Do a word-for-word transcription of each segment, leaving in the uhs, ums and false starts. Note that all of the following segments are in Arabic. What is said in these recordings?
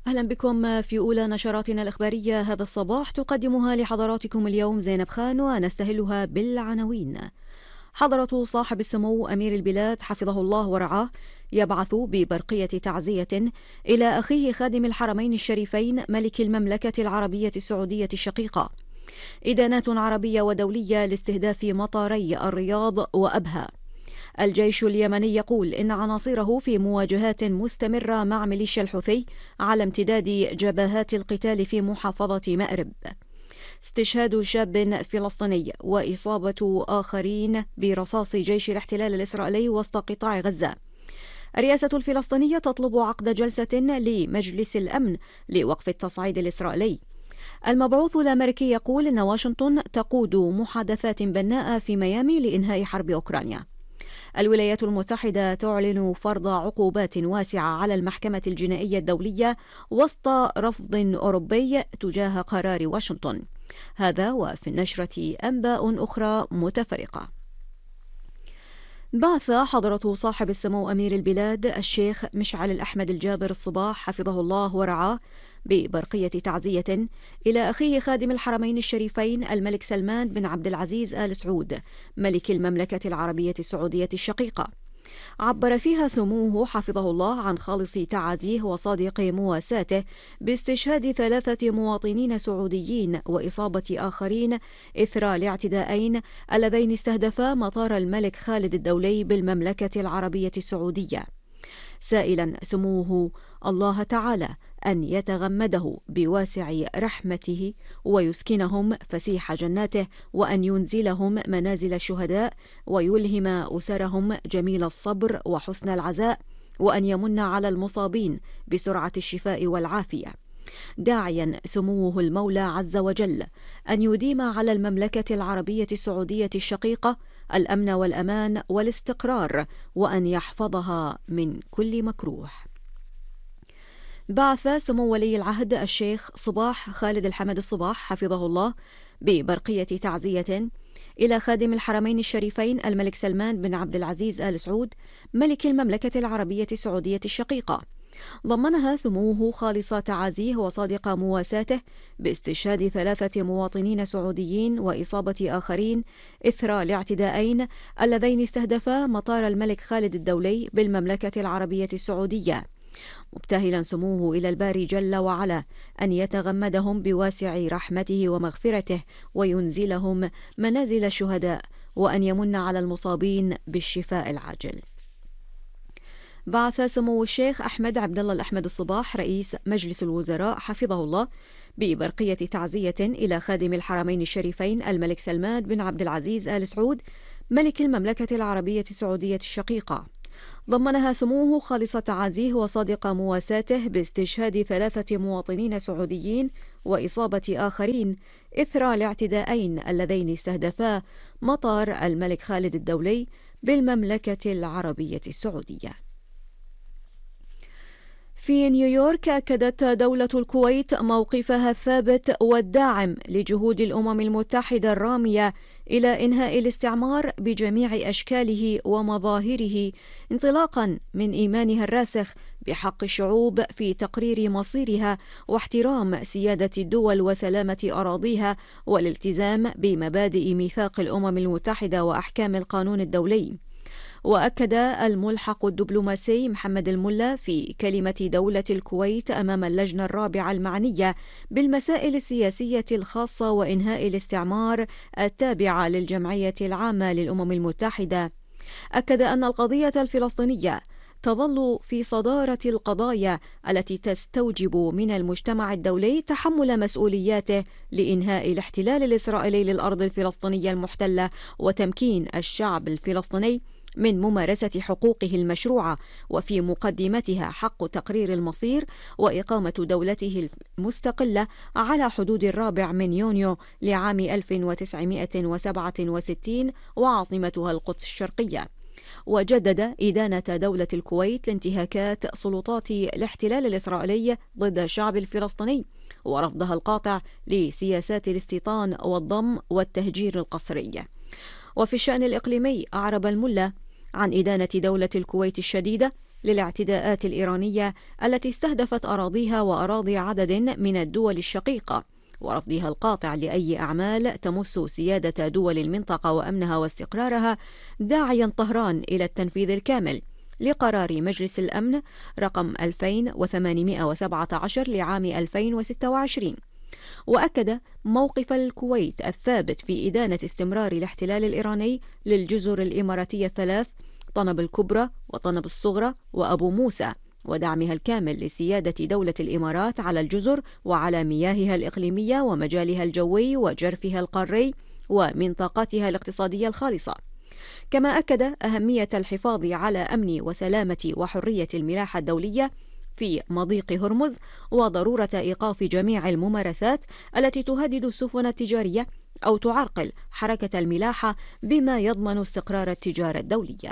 أهلا بكم في أولى نشراتنا الإخبارية هذا الصباح، تقدمها لحضراتكم اليوم زينب خان، ونستهلها بالعناوين. حضرة صاحب السمو أمير البلاد حفظه الله ورعاه يبعث ببرقية تعزية إلى أخيه خادم الحرمين الشريفين ملك المملكة العربية السعودية الشقيقة. إدانات عربية ودولية لاستهداف مطاري الرياض وأبها. الجيش اليمني يقول إن عناصره في مواجهات مستمرة مع ميليشيا الحوثي على امتداد جبهات القتال في محافظة مأرب. استشهاد شاب فلسطيني وإصابة آخرين برصاص جيش الاحتلال الإسرائيلي وسط قطاع غزة. الرئاسة الفلسطينية تطلب عقد جلسة لمجلس الأمن لوقف التصعيد الإسرائيلي. المبعوث الأمريكي يقول إن واشنطن تقود محادثات بناءة في ميامي لإنهاء حرب أوكرانيا. الولايات المتحدة تعلن فرض عقوبات واسعة على المحكمة الجنائية الدولية وسط رفض أوروبي تجاه قرار واشنطن. هذا وفي النشرة أنباء أخرى متفرقة. بعث حضرة صاحب السمو أمير البلاد الشيخ مشعل الأحمد الجابر الصباح حفظه الله ورعاه ببرقية تعزية إلى أخيه خادم الحرمين الشريفين الملك سلمان بن عبد العزيز آل سعود ملك المملكة العربية السعودية الشقيقة. عبر فيها سموه حفظه الله عن خالص تعازيه وصادق مواساته باستشهاد ثلاثة مواطنين سعوديين وإصابة آخرين إثر الاعتداءين اللذين استهدفا مطار الملك خالد الدولي بالمملكة العربية السعودية، سائلا سموه الله تعالى أن يتغمده بواسع رحمته ويسكنهم فسيح جناته، وأن ينزلهم منازل الشهداء ويلهم أسرهم جميل الصبر وحسن العزاء، وأن يمن على المصابين بسرعة الشفاء والعافية، داعيا سموه المولى عز وجل أن يديم على المملكة العربية السعودية الشقيقة الأمن والأمان والاستقرار، وأن يحفظها من كل مكروه. بعث سمو ولي العهد الشيخ صباح خالد الحمد الصباح حفظه الله ببرقية تعزية إلى خادم الحرمين الشريفين الملك سلمان بن عبد العزيز آل سعود ملك المملكة العربية السعودية الشقيقة. ضمنها سموه خالص تعازيه وصادق مواساته باستشهاد ثلاثة مواطنين سعوديين وإصابة آخرين إثر الاعتداءين اللذين استهدفا مطار الملك خالد الدولي بالمملكة العربية السعودية، مبتهلا سموه إلى الباري جل وعلا أن يتغمدهم بواسع رحمته ومغفرته وينزلهم منازل الشهداء، وأن يمن على المصابين بالشفاء العاجل. بعث سمو الشيخ أحمد عبد الله الأحمد الصباح رئيس مجلس الوزراء حفظه الله ببرقية تعزية إلى خادم الحرمين الشريفين الملك سلمان بن عبد العزيز آل سعود ملك المملكة العربية السعودية الشقيقة. ضمنها سموه خالص تعازيه وصادق مواساته باستشهاد ثلاثة مواطنين سعوديين وإصابة آخرين إثر الاعتداءين اللذين استهدفا مطار الملك خالد الدولي بالمملكة العربية السعودية. في نيويورك أكدت دولة الكويت موقفها الثابت والداعم لجهود الأمم المتحدة الرامية إلى إنهاء الاستعمار بجميع أشكاله ومظاهره، انطلاقا من إيمانها الراسخ بحق الشعوب في تقرير مصيرها واحترام سيادة الدول وسلامة أراضيها والالتزام بمبادئ ميثاق الأمم المتحدة وأحكام القانون الدولي. وأكد الملحق الدبلوماسي محمد الملا في كلمة دولة الكويت أمام اللجنة الرابعة المعنية بالمسائل السياسية الخاصة وإنهاء الاستعمار التابعة للجمعية العامة للأمم المتحدة، أكد أن القضية الفلسطينية تظل في صدارة القضايا التي تستوجب من المجتمع الدولي تحمل مسؤولياته لإنهاء الاحتلال الإسرائيلي للأرض الفلسطينية المحتلة وتمكين الشعب الفلسطيني من ممارسة حقوقه المشروعة، وفي مقدمتها حق تقرير المصير وإقامة دولته المستقلة على حدود الرابع من يونيو لعام ألف وتسعمائة وسبعة وستين وعاصمتها القدس الشرقية. وجدد إدانة دولة الكويت لانتهاكات سلطات الاحتلال الإسرائيلي ضد الشعب الفلسطيني ورفضها القاطع لسياسات الاستيطان والضم والتهجير القسري. وفي الشأن الإقليمي أعرب الملا عن إدانة دولة الكويت الشديدة للاعتداءات الإيرانية التي استهدفت أراضيها وأراضي عدد من الدول الشقيقة، ورفضها القاطع لأي أعمال تمس سيادة دول المنطقة وأمنها واستقرارها، داعيا طهران إلى التنفيذ الكامل لقرار مجلس الأمن رقم ألفين وثمانمائة وسبعة عشر لعام ألفين وستة وعشرين. وأكد موقف الكويت الثابت في إدانة استمرار الاحتلال الإيراني للجزر الإماراتية الثلاث طنب الكبرى وطنب الصغرى وأبو موسى، ودعمها الكامل لسيادة دولة الإمارات على الجزر وعلى مياهها الإقليمية ومجالها الجوي وجرفها القاري ومنطقتها الاقتصادية الخالصة. كما أكد أهمية الحفاظ على أمن وسلامة وحرية الملاحة الدولية في مضيق هرمز، وضرورة إيقاف جميع الممارسات التي تهدد السفن التجارية أو تعرقل حركة الملاحة بما يضمن استقرار التجارة الدولية.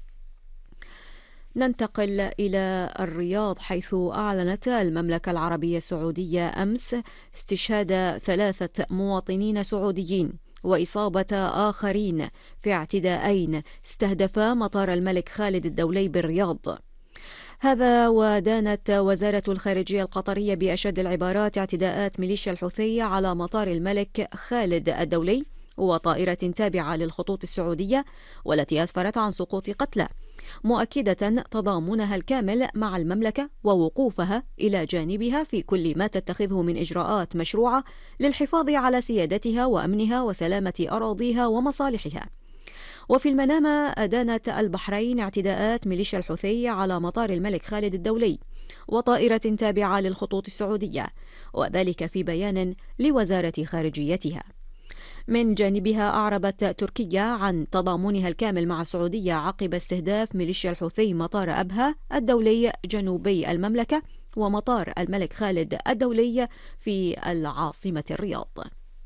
ننتقل إلى الرياض، حيث أعلنت المملكة العربية السعودية أمس استشهاد ثلاثة مواطنين سعوديين وإصابة آخرين في اعتداءين استهدفا مطار الملك خالد الدولي بالرياض. هذا ودانت وزارة الخارجية القطرية بأشد العبارات اعتداءات ميليشيا الحوثي على مطار الملك خالد الدولي وطائرة تابعة للخطوط السعودية، والتي أسفرت عن سقوط قتلى، مؤكدة تضامنها الكامل مع المملكة ووقوفها إلى جانبها في كل ما تتخذه من إجراءات مشروعة للحفاظ على سيادتها وأمنها وسلامة أراضيها ومصالحها. وفي المنامة أدانت البحرين اعتداءات ميليشيا الحوثي على مطار الملك خالد الدولي وطائرة تابعة للخطوط السعودية، وذلك في بيان لوزارة خارجيتها. من جانبها أعربت تركيا عن تضامنها الكامل مع السعودية عقب استهداف ميليشيا الحوثي مطار أبها الدولي جنوبي المملكة ومطار الملك خالد الدولي في العاصمة الرياض.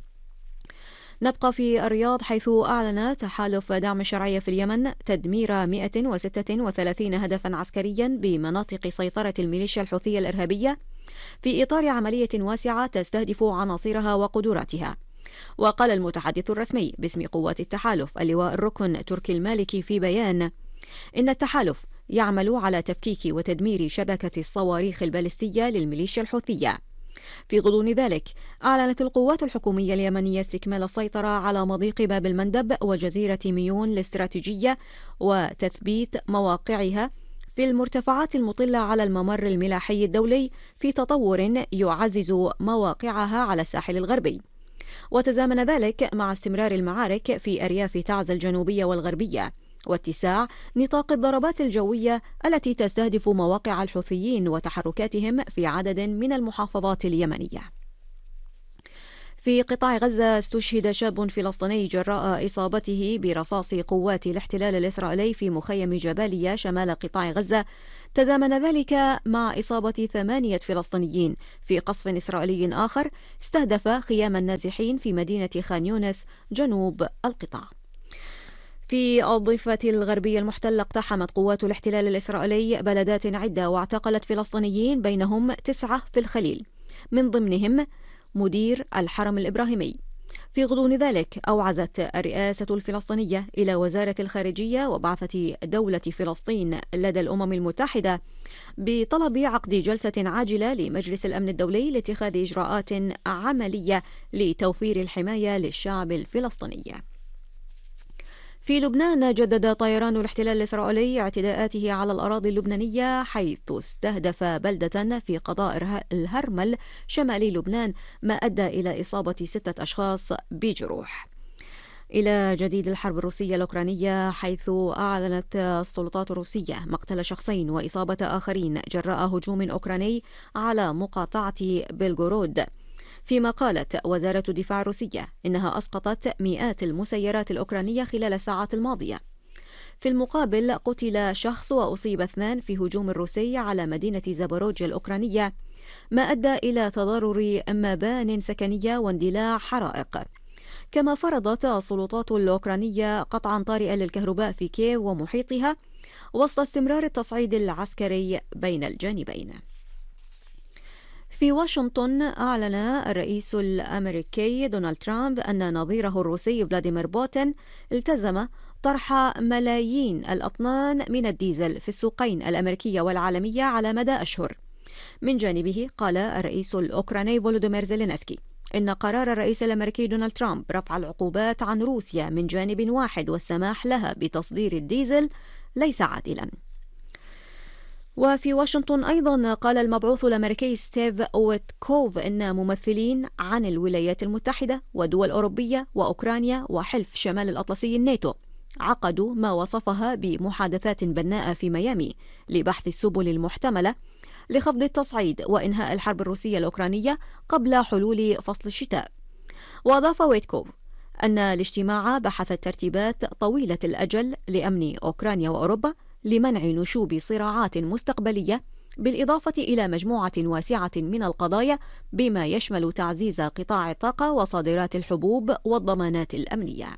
نبقى في الرياض، حيث أعلن تحالف دعم الشرعية في اليمن تدمير مئة وستة وثلاثين هدفا عسكريا بمناطق سيطرة الميليشيا الحوثية الإرهابية في إطار عملية واسعة تستهدف عناصرها وقدراتها. وقال المتحدث الرسمي باسم قوات التحالف اللواء الركن تركي المالكي في بيان إن التحالف يعمل على تفكيك وتدمير شبكة الصواريخ البالستية للميليشيا الحوثية. في غضون ذلك، أعلنت القوات الحكومية اليمنية استكمال السيطرة على مضيق باب المندب وجزيرة ميون الاستراتيجية وتثبيت مواقعها في المرتفعات المطلة على الممر الملاحي الدولي في تطور يعزز مواقعها على الساحل الغربي. وتزامن ذلك مع استمرار المعارك في أرياف تعز الجنوبية والغربية واتساع نطاق الضربات الجوية التي تستهدف مواقع الحوثيين وتحركاتهم في عدد من المحافظات اليمنية. في قطاع غزة، استشهد شاب فلسطيني جراء إصابته برصاص قوات الاحتلال الإسرائيلي في مخيم جباليا شمال قطاع غزة، تزامن ذلك مع إصابة ثمانية فلسطينيين في قصف إسرائيلي آخر استهدف خيام النازحين في مدينة خان يونس جنوب القطاع. في الضفة الغربية المحتلة، اقتحمت قوات الاحتلال الإسرائيلي بلدات عدة واعتقلت فلسطينيين بينهم تسعة في الخليل، من ضمنهم مدير الحرم الإبراهيمي. في غضون ذلك، أوعزت الرئاسة الفلسطينية إلى وزارة الخارجية وبعثة دولة فلسطين لدى الأمم المتحدة بطلب عقد جلسة عاجلة لمجلس الأمن الدولي لاتخاذ إجراءات عملية لتوفير الحماية للشعب الفلسطيني. في لبنان، جدد طيران الاحتلال الإسرائيلي اعتداءاته على الأراضي اللبنانية، حيث استهدف بلدة في قضاء الهرمل شمالي لبنان، ما أدى إلى إصابة ستة أشخاص بجروح. إلى جديد الحرب الروسية الأوكرانية، حيث أعلنت السلطات الروسية مقتل شخصين وإصابة آخرين جراء هجوم أوكراني على مقاطعة بلغورود، فيما قالت وزارة الدفاع الروسية إنها أسقطت مئات المسيرات الأوكرانية خلال الساعات الماضية. في المقابل، قتل شخص وأصيب اثنان في هجوم روسي على مدينة زابوروجيا الأوكرانية، ما أدى إلى تضرر مبان سكنية واندلاع حرائق. كما فرضت السلطات الأوكرانية قطعا طارئا للكهرباء في كييف ومحيطها وسط استمرار التصعيد العسكري بين الجانبين. في واشنطن، أعلن الرئيس الأمريكي دونالد ترامب أن نظيره الروسي فلاديمير بوتين التزم طرح ملايين الأطنان من الديزل في السوقين الأمريكية والعالمية على مدى أشهر. من جانبه قال الرئيس الأوكراني فولودومير زيلينسكي إن قرار الرئيس الأمريكي دونالد ترامب رفع العقوبات عن روسيا من جانب واحد والسماح لها بتصدير الديزل ليس عادلا. وفي واشنطن أيضا قال المبعوث الأمريكي ستيف ويتكوف إن ممثلين عن الولايات المتحدة ودول أوروبية وأوكرانيا وحلف شمال الأطلسي الناتو عقدوا ما وصفها بمحادثات بناءة في ميامي لبحث السبل المحتملة لخفض التصعيد وإنهاء الحرب الروسية الأوكرانية قبل حلول فصل الشتاء. وأضاف ويتكوف أن الاجتماع بحث ترتيبات طويلة الأجل لأمن أوكرانيا وأوروبا لمنع نشوب صراعات مستقبلية، بالإضافة إلى مجموعة واسعة من القضايا بما يشمل تعزيز قطاع الطاقة وصادرات الحبوب والضمانات الأمنية.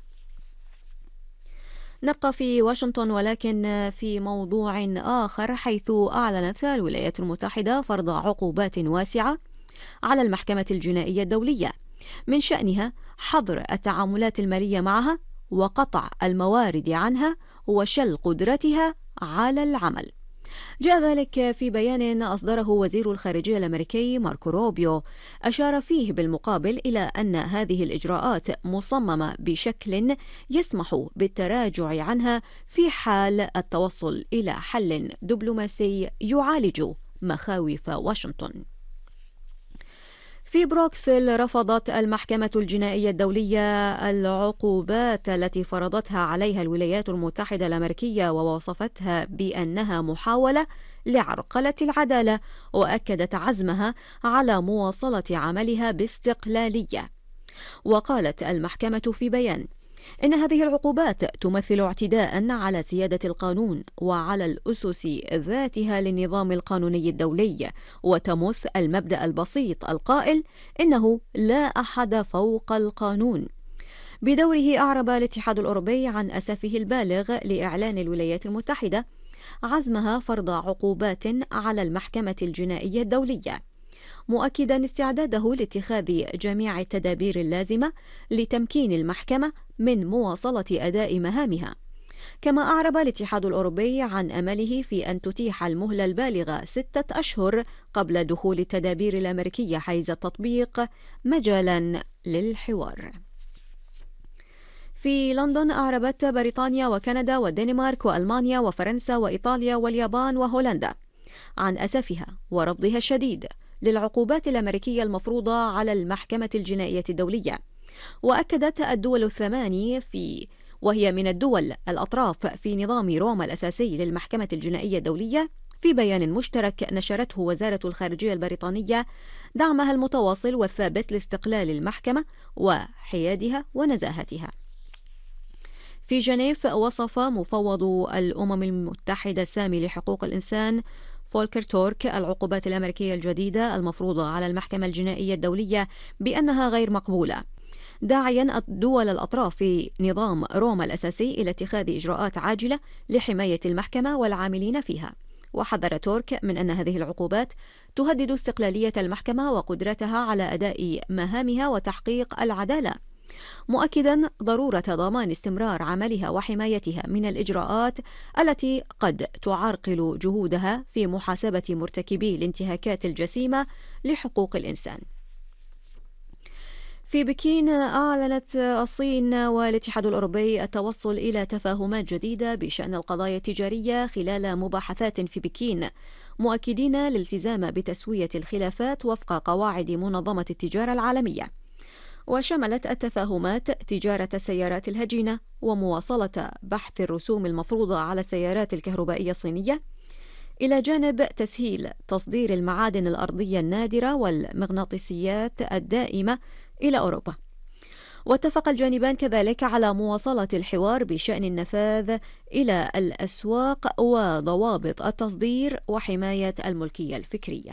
نبقى في واشنطن ولكن في موضوع آخر، حيث أعلنت الولايات المتحدة فرض عقوبات واسعة على المحكمة الجنائية الدولية من شأنها حظر التعاملات المالية معها وقطع الموارد عنها وشل قدرتها على العمل. جاء ذلك في بيان أصدره وزير الخارجية الأمريكي ماركو روبيو، أشار فيه بالمقابل إلى أن هذه الإجراءات مصممة بشكل يسمح بالتراجع عنها في حال التوصل إلى حل دبلوماسي يعالج مخاوف واشنطن. في بروكسل رفضت المحكمة الجنائية الدولية العقوبات التي فرضتها عليها الولايات المتحدة الأمريكية ووصفتها بأنها محاولة لعرقلة العدالة، وأكدت عزمها على مواصلة عملها باستقلالية. وقالت المحكمة في بيان إن هذه العقوبات تمثل اعتداء على سيادة القانون وعلى الأسس ذاتها للنظام القانوني الدولي، وتمس المبدأ البسيط القائل إنه لا أحد فوق القانون. بدوره أعرب الاتحاد الأوروبي عن أسفه البالغ لإعلان الولايات المتحدة عزمها فرض عقوبات على المحكمة الجنائية الدولية، مؤكدا استعداده لاتخاذ جميع التدابير اللازمة لتمكين المحكمة من مواصلة أداء مهامها. كما أعرب الاتحاد الأوروبي عن أمله في أن تتيح المهلة البالغة ستة أشهر قبل دخول التدابير الأمريكية حيز التطبيق مجالا للحوار. في لندن أعربت بريطانيا وكندا والدنمارك وألمانيا وفرنسا وإيطاليا واليابان وهولندا عن أسفها ورفضها الشديد للعقوبات الأمريكية المفروضة على المحكمة الجنائية الدولية. وأكدت الدول الثماني في وهي من الدول الأطراف في نظام روما الأساسي للمحكمة الجنائية الدولية في بيان مشترك نشرته وزارة الخارجية البريطانية دعمها المتواصل والثابت لاستقلال المحكمة وحيادها ونزاهتها. في جنيف وصف مفوض الأمم المتحدة السامي لحقوق الإنسان فولكر تورك العقوبات الأمريكية الجديدة المفروضة على المحكمة الجنائية الدولية بأنها غير مقبولة، داعيا الدول الأطراف في نظام روما الأساسي إلى اتخاذ إجراءات عاجلة لحماية المحكمة والعاملين فيها. وحذر تورك من أن هذه العقوبات تهدد استقلالية المحكمة وقدرتها على أداء مهامها وتحقيق العدالة، مؤكدا ضرورة ضمان استمرار عملها وحمايتها من الإجراءات التي قد تعرقل جهودها في محاسبة مرتكبي الانتهاكات الجسيمة لحقوق الإنسان. في بكين أعلنت الصين والاتحاد الأوروبي التوصل إلى تفاهمات جديدة بشأن القضايا التجارية خلال مباحثات في بكين، مؤكدين الالتزام بتسوية الخلافات وفق قواعد منظمة التجارة العالمية. وشملت التفاهمات تجارة السيارات الهجينة ومواصلة بحث الرسوم المفروضة على السيارات الكهربائية الصينية، إلى جانب تسهيل تصدير المعادن الأرضية النادرة والمغناطيسيات الدائمة إلى أوروبا. واتفق الجانبان كذلك على مواصلة الحوار بشأن النفاذ إلى الأسواق وضوابط التصدير وحماية الملكية الفكرية.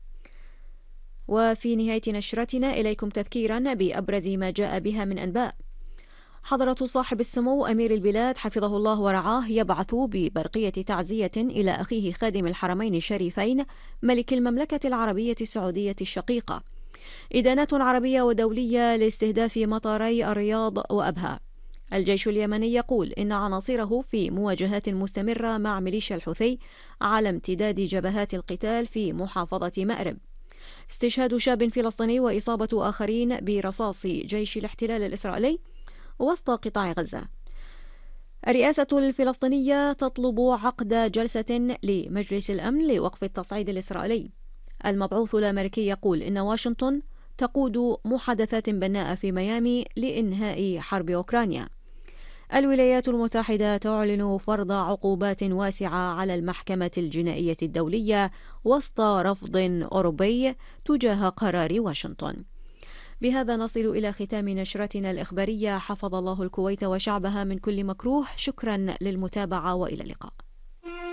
وفي نهاية نشرتنا إليكم تذكيرا بأبرز ما جاء بها من أنباء. حضرة صاحب السمو أمير البلاد حفظه الله ورعاه يبعث ببرقية تعزية إلى أخيه خادم الحرمين الشريفين ملك المملكة العربية السعودية الشقيقة. إدانات عربية ودولية لاستهداف مطاري الرياض وأبها. الجيش اليمني يقول إن عناصره في مواجهات مستمرة مع ميليشيا الحوثي على امتداد جبهات القتال في محافظة مأرب. استشهاد شاب فلسطيني وإصابة آخرين برصاص جيش الاحتلال الإسرائيلي وسط قطاع غزة. الرئاسة الفلسطينية تطلب عقد جلسة لمجلس الأمن لوقف التصعيد الإسرائيلي. المبعوث الأمريكي يقول إن واشنطن تقود محادثات بناءة في ميامي لإنهاء حرب أوكرانيا. الولايات المتحدة تعلن فرض عقوبات واسعة على المحكمة الجنائية الدولية وسط رفض أوروبي تجاه قرار واشنطن. بهذا نصل إلى ختام نشرتنا الإخبارية. حفظ الله الكويت وشعبها من كل مكروه. شكرا للمتابعة وإلى اللقاء.